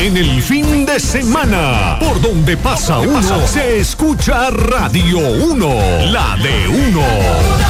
en el fin de semana. Por donde pasa uno, se escucha Radio 1, la de uno.